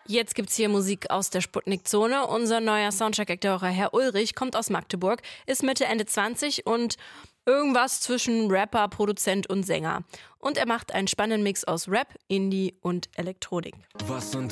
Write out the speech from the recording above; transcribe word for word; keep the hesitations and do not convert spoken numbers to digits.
Jetzt gibt's hier Musik aus der Sputnik-Zone. Unser neuer Soundtrack-Akteur, Herr Ulrich, kommt aus Magdeburg, ist Mitte, Ende zwanzig und irgendwas zwischen Rapper, Produzent und Sänger. Und er macht einen spannenden Mix aus Rap, Indie und Elektronik. Was sind